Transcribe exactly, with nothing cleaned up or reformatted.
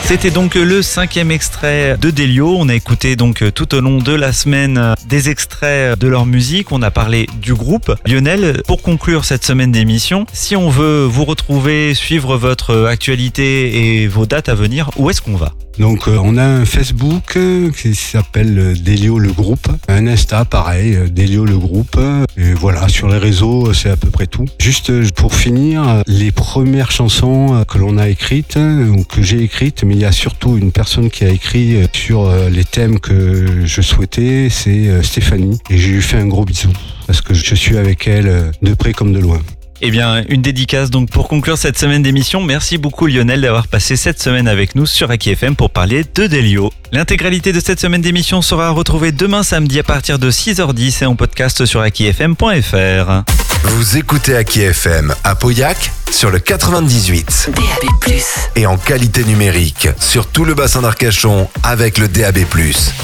C'était donc le cinquième extrait de Delio. On a écouté donc tout au long de la semaine des extraits de leur musique. On a parlé du groupe. Lionel, pour conclure cette semaine d'émission, si on veut vous retrouver, suivre votre actualité et vos dates à venir, où est-ce qu'on va ? Donc euh, on a un Facebook euh, qui s'appelle Delio le groupe, un Insta pareil, euh, Delio le groupe, et voilà, sur les réseaux c'est à peu près tout. Juste euh, pour finir, les premières chansons euh, que l'on a écrites, euh, ou que j'ai écrites, mais il y a surtout une personne qui a écrit euh, sur euh, les thèmes que je souhaitais, c'est euh, Stéphanie, et je lui fais un gros bisou, parce que je suis avec elle euh, de près comme de loin. Eh bien, une dédicace donc pour conclure cette semaine d'émission. Merci beaucoup Lionel d'avoir passé cette semaine avec nous sur Aki F M pour parler de Delio. L'intégralité de cette semaine d'émission sera retrouvée demain samedi à partir de six heures dix et en podcast sur aki f m point f r. Vous écoutez Aki F M à Pauillac sur le quatre-vingt-dix-huit. D A B plus. Et en qualité numérique sur tout le bassin d'Arcachon avec le D A B plus.